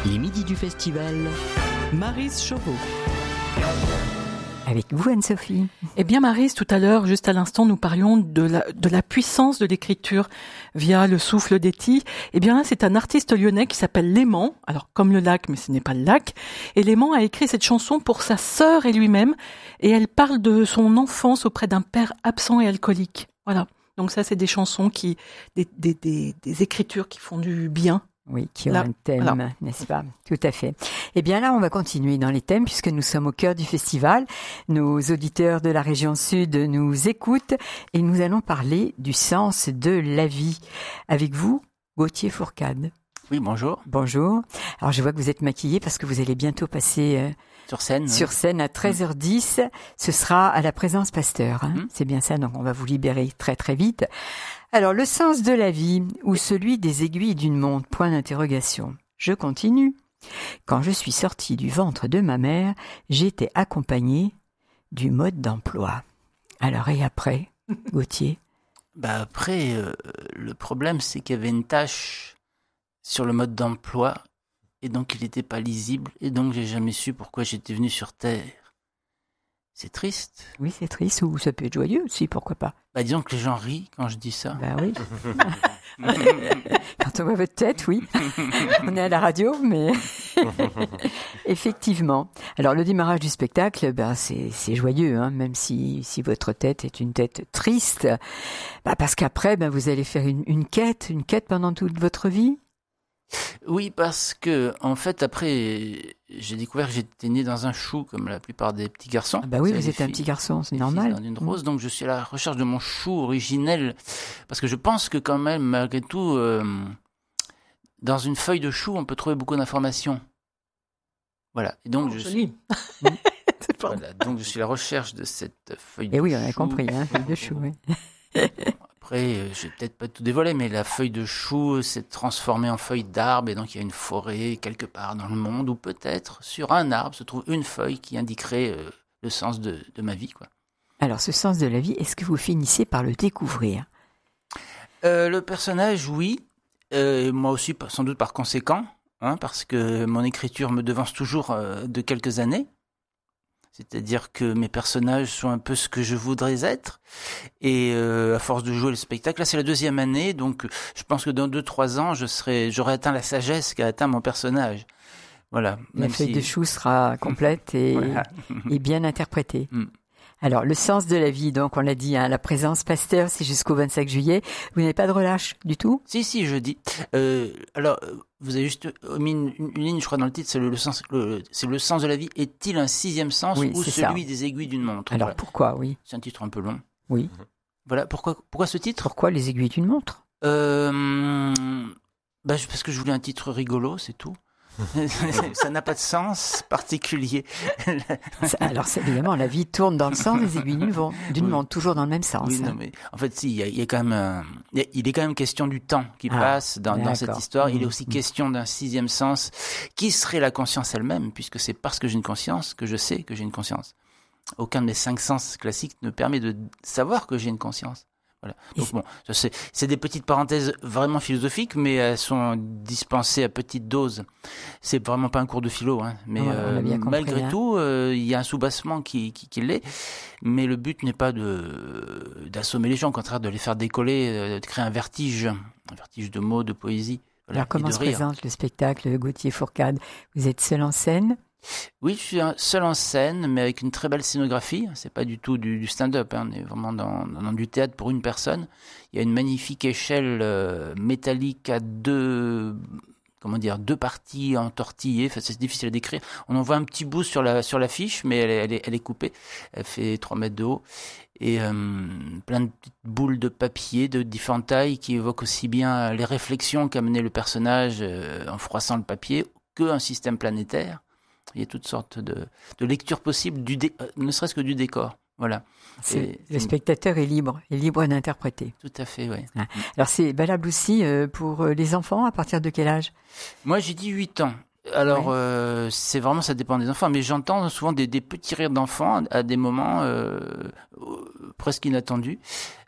Les midis du festival, Maryse Chauveau. Avec vous, Anne-Sophie. Eh bien, Maryse, tout à l'heure, juste à l'instant, nous parlions de la puissance de l'écriture via le souffle d'Etty. Eh bien, c'est un artiste lyonnais qui s'appelle Léman. Alors, comme le lac, mais ce n'est pas le lac. Et Léman a écrit cette chanson pour sa sœur et lui-même. Et elle parle de son enfance auprès d'un père absent et alcoolique. Voilà. Donc ça, c'est des chansons des écritures qui font du bien. Oui, qui ont un thème, n'est-ce pas? Tout à fait. Eh bien là, on va continuer dans les thèmes puisque nous sommes au cœur du festival. Nos auditeurs de la région sud nous écoutent et nous allons parler du sens de la vie. Avec vous, Gauthier Fourcade. Oui, bonjour. Bonjour. Alors je vois que vous êtes maquillé parce que vous allez bientôt passer sur scène à 13h10. Ce sera à la Présence Pasteur. C'est bien ça, donc on va vous libérer très très vite. Alors, le sens de la vie ou celui des aiguilles d'une montre, point d'interrogation. Je continue. Quand je suis sortie du ventre de ma mère, j'étais accompagnée du mode d'emploi. Alors, et après, Gauthier? Après, le problème, c'est qu'il y avait une tâche sur le mode d'emploi et donc il n'était pas lisible et donc j'ai jamais su pourquoi j'étais venu sur Terre. C'est triste. Oui, c'est triste, ou ça peut être joyeux aussi, pourquoi pas. Disons que les gens rient quand je dis ça. Oui. Quand on voit votre tête, oui. On est à la radio, mais effectivement. Alors, le démarrage du spectacle, c'est joyeux, hein, même si votre tête est une tête triste. Parce qu'après, vous allez faire une quête pendant toute votre vie. Oui, parce que, en fait, après, j'ai découvert que j'étais né dans un chou, comme la plupart des petits garçons. Oui, vous êtes un petit garçon, c'est normal. Dans une rose, donc je suis à la recherche de mon chou originel, parce que je pense que quand même, malgré tout, dans une feuille de chou, on peut trouver beaucoup d'informations. Voilà. Et donc, donc je suis à la recherche de cette feuille de chou. Et oui, on a compris, feuille de chou, oui. Après, je vais peut-être pas tout dévoiler, mais la feuille de chou s'est transformée en feuille d'arbre, et donc il y a une forêt quelque part dans le monde, où peut-être sur un arbre se trouve une feuille qui indiquerait le sens de ma vie, quoi. Alors, ce sens de la vie, est-ce que vous finissez par le découvrir? Le personnage, oui. Moi aussi, sans doute par conséquent, parce que mon écriture me devance toujours de quelques années. C'est-à-dire que mes personnages sont un peu ce que je voudrais être. Et à force de jouer le spectacle, là c'est la 2e année, donc je pense que dans 2-3 ans, j'aurai atteint la sagesse qu'a atteint mon personnage. Voilà. La feuille de chou sera complète et bien interprétée. Alors, le sens de la vie, donc on l'a dit, la Présence Pasteur, c'est jusqu'au 25 juillet. Vous n'avez pas de relâche du tout? Si, je dis. Alors, vous avez juste mis une ligne, je crois, dans le titre, c'est le sens de la vie. Est-il un 6e sens ou celui des aiguilles d'une montre? Alors, pourquoi, oui? C'est un titre un peu long. Oui. Voilà, pourquoi ce titre? Pourquoi les aiguilles d'une montre? Parce que je voulais un titre rigolo, c'est tout. Ça n'a pas de sens particulier. Alors, évidemment, la vie tourne dans le sens des aiguilles d'une montre, toujours dans le même sens. Oui, non, mais en fait, il y a quand même, il est quand même question du temps qui passe dans cette histoire. Il est aussi question d'un 6e sens qui serait la conscience elle-même, puisque c'est parce que j'ai une conscience que je sais que j'ai une conscience. Aucun de mes 5 sens classiques ne permet de savoir que j'ai une conscience. Voilà. Donc c'est des petites parenthèses vraiment philosophiques, mais elles sont dispensées à petite dose. C'est vraiment pas un cours de philo, mais malgré tout, il y a un soubassement qui l'est. Mais le but n'est pas d'assommer les gens, au contraire de les faire décoller, de créer un vertige de mots, de poésie. Voilà, alors comment se présente le spectacle, Gauthier Fourcade? Vous êtes seul en scène? Oui, je suis seul en scène, mais avec une très belle scénographie. C'est pas du tout du stand-up, on est vraiment dans du théâtre pour une personne. Il y a une magnifique échelle métallique à deux parties entortillées. Enfin, c'est difficile à décrire. On en voit un petit bout sur l'affiche, mais elle est coupée. Elle fait 3 mètres de haut. Et plein de petites boules de papier de différentes tailles qui évoquent aussi bien les réflexions qu'a mené le personnage en froissant le papier qu'un système planétaire. Il y a toutes sortes de lectures possibles, ne serait-ce que du décor. Voilà. Le spectateur est libre d'interpréter. Tout à fait, oui. Alors c'est valable aussi pour les enfants, à partir de quel âge? Moi j'ai dit 8 ans. Alors, c'est vraiment, ça dépend des enfants, mais j'entends souvent des petits rires d'enfants à des moments presque inattendus.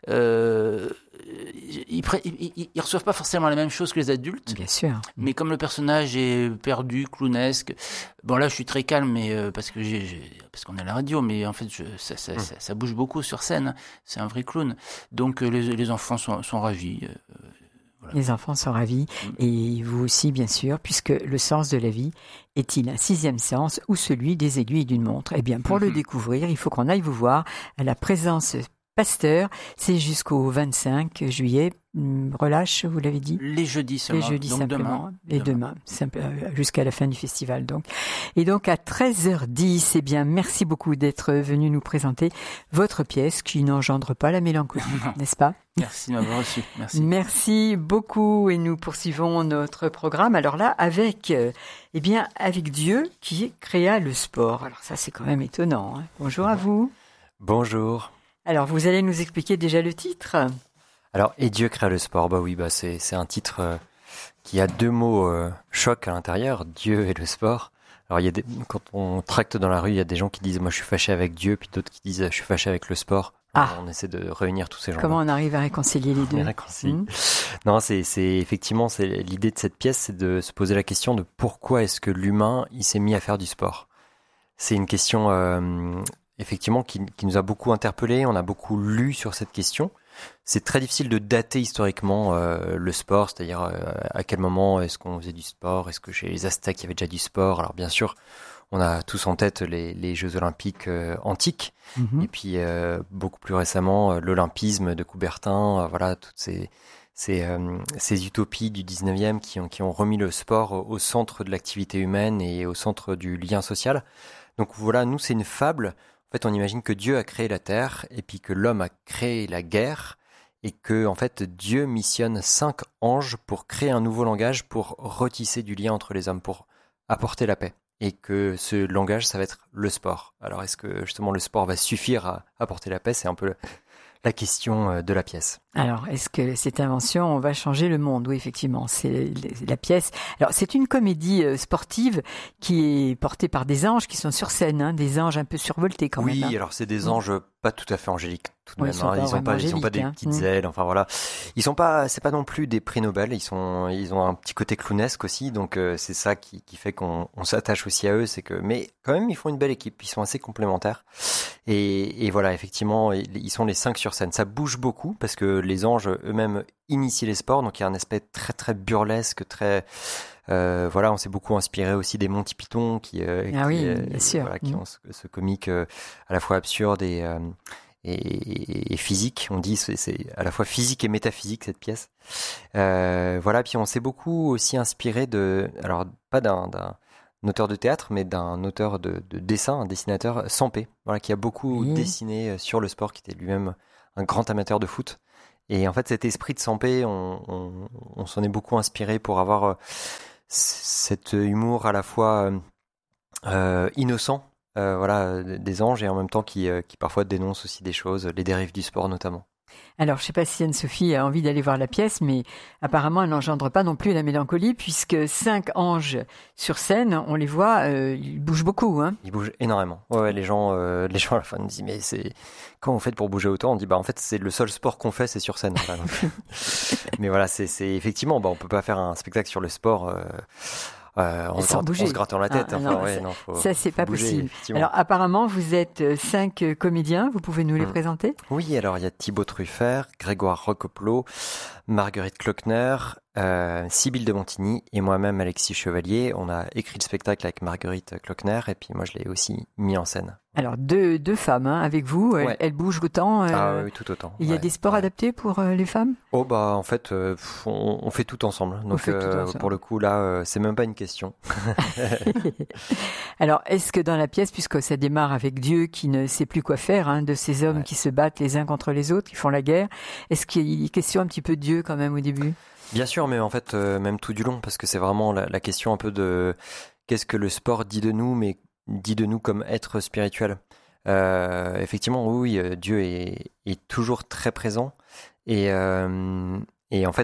Ils reçoivent pas forcément la même chose que les adultes. Bien sûr. Mais comme le personnage est perdu, clownesque, bon là je suis très calme, mais parce qu'on est à la radio, mais en fait ça bouge beaucoup sur scène. C'est un vrai clown. Donc les enfants sont ravis. Voilà. Les enfants sont ravis, et vous aussi bien sûr, puisque le sens de la vie est-il un 6e sens ou celui des aiguilles d'une montre? Eh bien, pour le découvrir, il faut qu'on aille vous voir à la Présence Pasteur. C'est jusqu'au 25 juillet. Relâche, vous l'avez dit? Les jeudis seulement. Les jeudis simplement. Demain, jusqu'à la fin du festival. Donc. Et donc à 13h10, eh bien, merci beaucoup d'être venu nous présenter votre pièce qui n'engendre pas la mélancolie, n'est-ce pas? Merci de m'avoir reçu. Merci. Merci beaucoup, et nous poursuivons notre programme. Alors là, avec Dieu qui créa le sport. Alors ça, c'est quand même étonnant. Hein. Bonjour à vous. Bonjour. Alors, vous allez nous expliquer déjà le titre? Alors, et Dieu créa le sport. Bah oui, c'est un titre qui a 2 mots choc à l'intérieur, Dieu et le sport. Alors, quand on tracte dans la rue, il y a des gens qui disent moi je suis fâché avec Dieu, puis d'autres qui disent je suis fâché avec le sport. On essaie de réunir tous ces gens. Comment on arrive à réconcilier les deux? Non, c'est effectivement l'idée de cette pièce, c'est de se poser la question de pourquoi est-ce que l'humain il s'est mis à faire du sport. C'est une question effectivement qui nous a beaucoup interpellés. On a beaucoup lu sur cette question. C'est très difficile de dater historiquement le sport, c'est-à-dire à quel moment est-ce qu'on faisait du sport, est-ce que chez les Aztèques il y avait déjà du sport. Alors bien sûr, on a tous en tête les Jeux Olympiques antiques, et puis beaucoup plus récemment l'Olympisme de Coubertin, voilà toutes ces utopies du 19e qui ont remis le sport au centre de l'activité humaine et au centre du lien social. Donc voilà, nous c'est une fable. En fait, on imagine que Dieu a créé la terre et puis que l'homme a créé la guerre et que en fait Dieu missionne 5 anges pour créer un nouveau langage, pour retisser du lien entre les hommes, pour apporter la paix. Et que ce langage, ça va être le sport. Alors, est-ce que justement le sport va suffire à apporter la paix? C'est un peu la question de la pièce. Alors, est-ce que cette invention va changer le monde? Oui, effectivement, c'est la pièce. Alors, c'est une comédie sportive qui est portée par des anges qui sont sur scène, hein, des anges un peu survoltés quand même. Oui, alors c'est des anges pas tout à fait angéliques tout de même. Ils ont pas des petites ailes. Enfin voilà, ils sont pas. C'est pas non plus des prix Nobel. Ils ont un petit côté clownesque aussi. Donc c'est ça qui fait qu'on s'attache aussi à eux. C'est que, mais quand même, ils font une belle équipe. Ils sont assez complémentaires. Et voilà, effectivement, ils sont les 5 sur scène. Ça bouge beaucoup parce que les anges eux-mêmes initient les sports. Donc il y a un aspect très très burlesque, très voilà, on s'est beaucoup inspiré aussi des Monty Python qui ont ce comique à la fois absurde et physique. On dit c'est à la fois physique et métaphysique cette pièce. Voilà, puis on s'est beaucoup aussi inspiré alors pas d'un auteur de théâtre, mais d'un auteur de dessin, un dessinateur, Sampé, voilà, qui a beaucoup dessiné sur le sport, qui était lui-même un grand amateur de foot. Et en fait, cet esprit de Sampé, on s'en est beaucoup inspiré pour avoir cet humour à la fois innocent, voilà, des anges, et en même temps qui parfois dénonce aussi des choses, les dérives du sport notamment. Alors, je ne sais pas si Anne-Sophie a envie d'aller voir la pièce, mais apparemment, elle n'engendre pas non plus la mélancolie, puisque 5 anges sur scène, on les voit, ils bougent beaucoup. Hein. Ils bougent énormément. Ouais, les gens à la fin nous disent, mais comment vous faites pour bouger autant? On dit, en fait, c'est le seul sport qu'on fait, c'est sur scène. Mais voilà, c'est effectivement, on ne peut pas faire un spectacle sur le sport... en se grattant la tête. Ça, c'est pas possible. Alors, apparemment, vous êtes 5 comédiens. Vous pouvez nous les présenter? Oui, alors il y a Thibaut Truffert, Grégoire Roqueplot, Marguerite Klockner, Sybille de Montigny et moi-même, Alexis Chevalier. On a écrit le spectacle avec Marguerite Klockner et puis moi, je l'ai aussi mis en scène. Alors, deux femmes avec vous, elles bougent autant. Oui, tout autant. Il y a des sports adaptés pour les femmes? En fait, on fait tout ensemble. Donc, pour le coup, là, c'est même pas une question. Alors, est-ce que dans la pièce, puisque ça démarre avec Dieu qui ne sait plus quoi faire, de ces hommes qui se battent les uns contre les autres, qui font la guerre, est-ce qu'il est question un petit peu de Dieu quand même au début? Bien sûr, mais en fait, même tout du long, parce que c'est vraiment la question un peu de qu'est-ce que le sport dit de nous, mais dit de nous comme être spirituel. Effectivement, oui, Dieu est toujours très présent et en fait,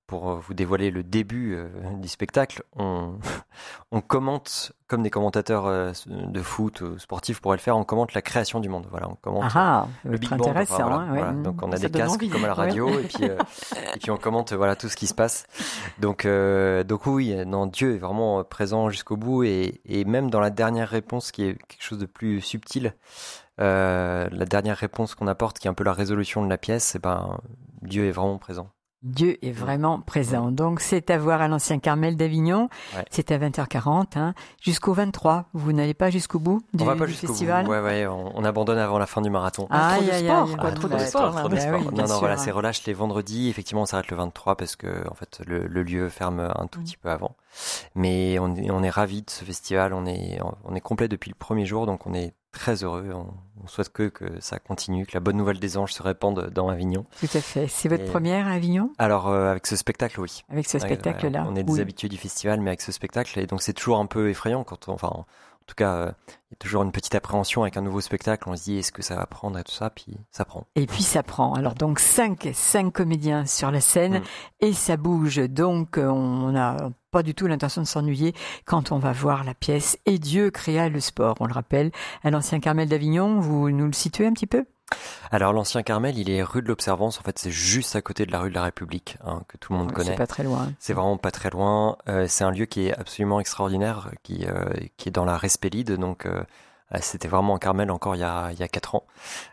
pour vous dévoiler le début du spectacle, on commente, comme des commentateurs de foot sportifs pourraient le faire, on commente la création du monde. Voilà, on commente le Big Bang. Intéressant. Voilà. Donc on a des casques comme à la radio et puis on commente tout ce qui se passe. Donc oui, non, Dieu est vraiment présent jusqu'au bout et même dans la dernière réponse qui est quelque chose de plus subtil. La dernière réponse qu'on apporte, qui est un peu la résolution de la pièce, Dieu est vraiment présent. Dieu est vraiment présent. Donc, c'est à voir à l'Ancien Carmel d'Avignon. Ouais. C'est à 20h40, jusqu'au 23. Vous n'allez pas jusqu'au bout du festival? Ouais, on abandonne avant la fin du marathon. Trop de sport. Non, voilà, c'est relâche les vendredis. Effectivement, on s'arrête le 23 parce que, en fait, le lieu ferme un tout petit peu avant. Mais on est ravis de ce festival. On est complet depuis le premier jour, donc on est très heureux. On souhaite que ça continue, que la bonne nouvelle des anges se répande dans Avignon. Tout à fait. C'est votre première à Avignon? Alors, avec ce spectacle, oui. Avec ce spectacle-là. On est des habitués du festival, mais avec ce spectacle, et donc c'est toujours un peu effrayant quand en tout cas, il y a toujours une petite appréhension avec un nouveau spectacle. On se dit, est-ce que ça va prendre et tout ça? Puis ça prend. Et puis ça prend. Alors donc 5 comédiens sur la scène et ça bouge. Donc on n'a pas du tout l'intention de s'ennuyer quand on va voir la pièce. Et Dieu créa le sport. On le rappelle, à l'Ancien Carmel d'Avignon. Vous nous le situez un petit peu? Alors l'Ancien Carmel, il est rue de l'Observance. En fait, c'est juste à côté de la rue de la République, que tout le monde connaît. C'est pas très loin. C'est vraiment pas très loin. C'est un lieu qui est absolument extraordinaire, qui est dans la Respélide. Donc c'était vraiment en Carmel encore il y a 4 ans.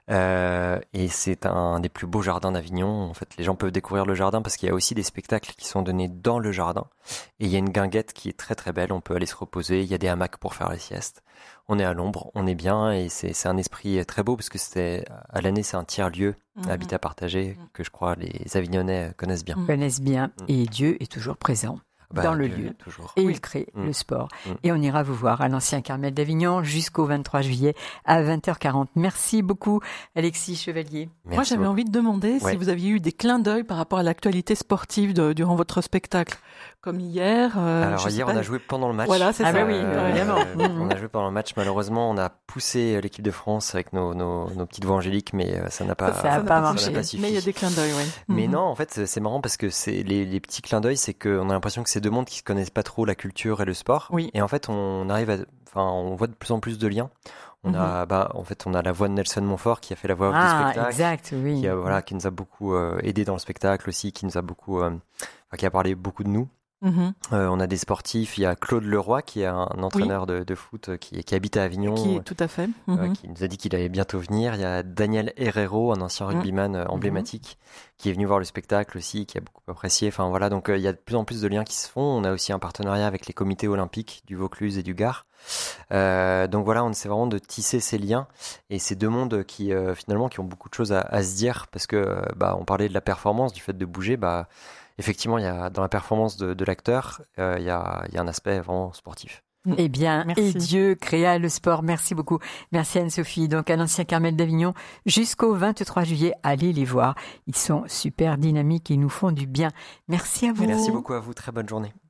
Et c'est un des plus beaux jardins d'Avignon. En fait, les gens peuvent découvrir le jardin parce qu'il y a aussi des spectacles qui sont donnés dans le jardin. Et il y a une guinguette qui est très très belle. On peut aller se reposer. Il y a des hamacs pour faire la sieste. On est à l'ombre, on est bien et c'est un esprit très beau parce que à l'année c'est un tiers-lieu, habitat partagé que je crois les Avignonnais connaissent bien. Connaissent bien et Dieu est toujours présent. Dans le lieu. Toujours. Et il crée le sport. Et on ira vous voir à l'Ancien Carmel d'Avignon jusqu'au 23 juillet à 20h40. Merci beaucoup, Alexis Chevalier. Moi, j'avais envie de demander si vous aviez eu des clins d'œil par rapport à l'actualité sportive durant votre spectacle. Comme hier. Alors hier, on a joué pendant le match. Voilà, c'est ça. Oui, évidemment. On a joué pendant le match. Malheureusement, on a poussé l'équipe de France avec nos petites voix angéliques, mais ça n'a pas marché. Mais il y a des clins d'œil, oui. Mais non, en fait, c'est marrant parce que c'est les petits clins d'œil, c'est qu'on a l'impression que c'est deux mondes qui se connaissent pas trop la culture et le sport. Oui. Et en fait, on voit de plus en plus de liens. On a la voix de Nelson Montfort qui a fait la voix du spectacle. Exact, oui. Qui nous a beaucoup aidé dans le spectacle aussi, qui nous a beaucoup, qui a parlé beaucoup de nous. On a des sportifs, il y a Claude Leroy qui est un entraîneur de foot qui habite à Avignon, tout à fait, qui nous a dit qu'il allait bientôt venir. Il y a Daniel Herrero, un ancien rugbyman emblématique, qui est venu voir le spectacle aussi, qui a beaucoup apprécié. Enfin voilà, donc il y a de plus en plus de liens qui se font. On a aussi un partenariat avec les comités olympiques du Vaucluse et du Gard. Donc voilà, on essaie vraiment de tisser ces liens et ces deux mondes qui finalement qui ont beaucoup de choses à se dire parce que on parlait de la performance, du fait de bouger. Effectivement, il y a dans la performance de l'acteur, il y a un aspect vraiment sportif. Eh bien, merci. Et Dieu créa le sport. Merci beaucoup. Merci Anne-Sophie. Donc, à l'Ancien Carmel d'Avignon, jusqu'au 23 juillet, allez les voir. Ils sont super dynamiques et ils nous font du bien. Merci à vous. Merci beaucoup à vous. Très bonne journée.